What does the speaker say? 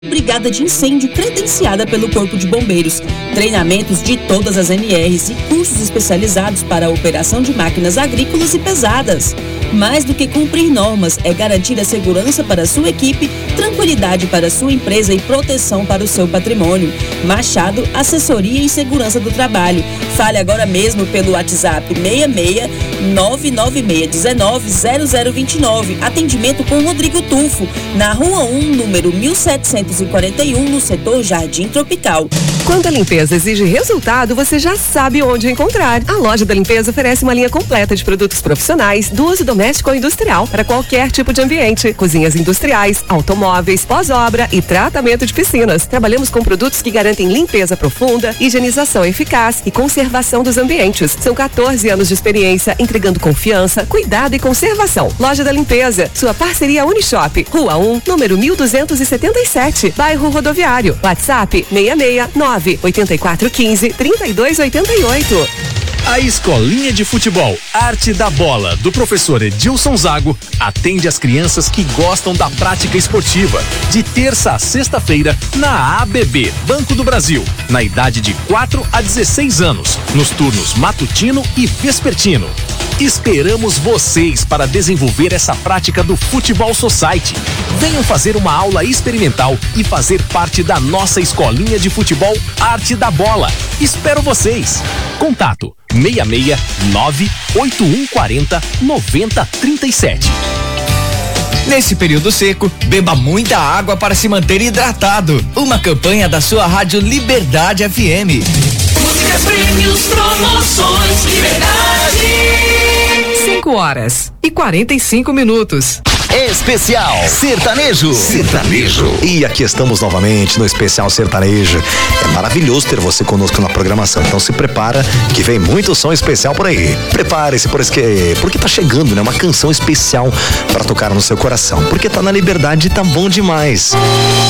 Brigada de Incêndio credenciada pelo Corpo de Bombeiros, treinamentos de todas as NRs e cursos especializados para a operação de máquinas agrícolas e pesadas. Mais do que cumprir normas, é garantir a segurança para a sua equipe, tranquilidade para a sua empresa e proteção para o seu patrimônio. Machado, Assessoria e Segurança do Trabalho. Fale agora mesmo pelo WhatsApp 66 99619 0029. Atendimento com Rodrigo Tufo, na Rua 1, número 1741, no setor Jardim Tropical. Quando a limpeza exige resultado, você já sabe onde encontrar. A Loja da Limpeza oferece uma linha completa de produtos profissionais do uso doméstico ou industrial para qualquer tipo de ambiente. Cozinhas industriais, automóveis, pós-obra e tratamento de piscinas. Trabalhamos com produtos que garantem limpeza profunda, higienização eficaz e conservação dos ambientes. São 14 anos de experiência entregando confiança, cuidado e conservação. Loja da Limpeza, sua parceria Unishop, Rua 1, número 1277, bairro Rodoviário. WhatsApp 669-8415-3288. A Escolinha de Futebol Arte da Bola, do professor Edilson Zago, atende as crianças que gostam da prática esportiva, de terça a sexta-feira, na ABB, Banco do Brasil, na idade de 4 a 16 anos, nos turnos matutino e vespertino. Esperamos vocês para desenvolver essa prática do Futebol Society. Venham fazer uma aula experimental e fazer parte da nossa Escolinha de Futebol Arte da Bola. Espero vocês. Contato 669-8140-9037. Nesse período seco, beba muita água para se manter hidratado. Uma campanha da sua Rádio Liberdade FM. Músicas, prêmios, promoções, Liberdade. 5h45. Especial Sertanejo. E aqui estamos novamente no Especial Sertanejo. É maravilhoso ter você conosco na programação. Então se prepara que vem muito som especial por aí. Prepare-se porque tá chegando, né? Uma canção especial para tocar no seu coração. Porque tá na Liberdade e tá bom demais.